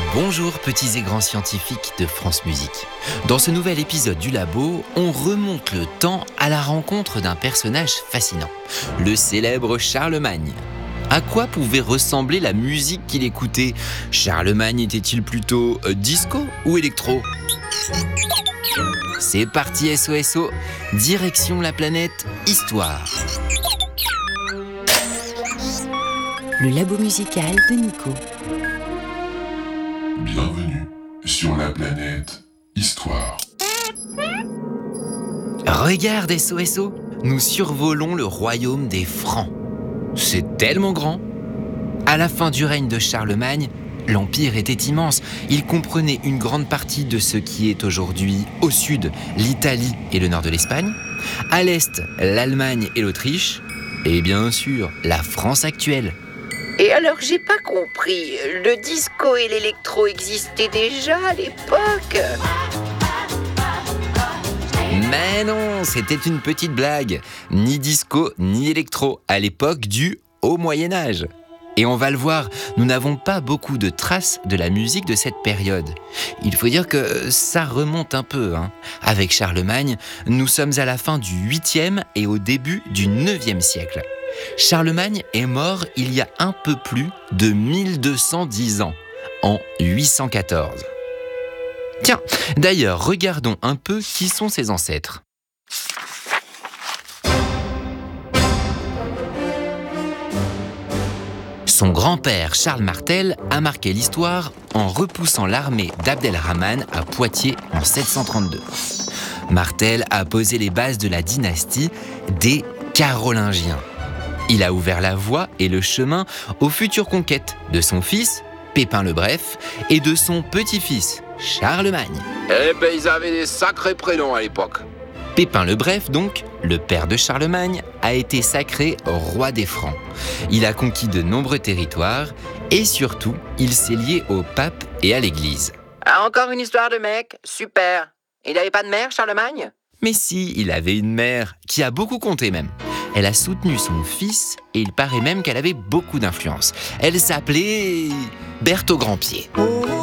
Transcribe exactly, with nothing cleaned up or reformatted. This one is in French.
Bonjour petits et grands scientifiques de France Musique. Dans ce nouvel épisode du Labo, on remonte le temps à la rencontre d'un personnage fascinant, le célèbre Charlemagne. À quoi pouvait ressembler la musique qu'il écoutait ? Charlemagne était-il plutôt euh, disco ou électro ? C'est parti S O S O, direction la planète Histoire. Le Labo musical de Nico. Bienvenue sur la planète Histoire. Regarde S O S O, nous survolons le royaume des Francs. C'est tellement grand. À la fin du règne de Charlemagne, l'Empire était immense. Il comprenait une grande partie de ce qui est aujourd'hui au sud, l'Italie et le nord de l'Espagne, à l'est, l'Allemagne et l'Autriche, et bien sûr, la France actuelle. Et alors, j'ai pas compris, le disco et l'électro existaient déjà à l'époque ? Mais non, c'était une petite blague. Ni disco, ni électro, à l'époque du Haut Moyen-Âge. Et on va le voir, nous n'avons pas beaucoup de traces de la musique de cette période. Il faut dire que ça remonte un peu. Hein. Avec Charlemagne, nous sommes à la fin du huitième et au début du neuvième siècle. Charlemagne est mort il y a un peu plus de mille deux cent dix ans, en huit cent quatorze. Tiens, d'ailleurs, regardons un peu qui sont ses ancêtres. Son grand-père, Charles Martel, a marqué l'histoire en repoussant l'armée d'Abd-el-Rahman à Poitiers en sept cent trente-deux. Martel a posé les bases de la dynastie des Carolingiens. Il a ouvert la voie et le chemin aux futures conquêtes de son fils, Pépin le Bref, et de son petit-fils, Charlemagne. Eh ben, ils avaient des sacrés prénoms à l'époque. Pépin le Bref, donc, le père de Charlemagne, a été sacré roi des Francs. Il a conquis de nombreux territoires et surtout, il s'est lié au pape et à l'église. Ah, encore une histoire de mec, super. Il n'avait pas de mère, Charlemagne ? Mais si, il avait une mère qui a beaucoup compté même. Elle a soutenu son fils et il paraît même qu'elle avait beaucoup d'influence. Elle s'appelait Berthe au Grand-Pied.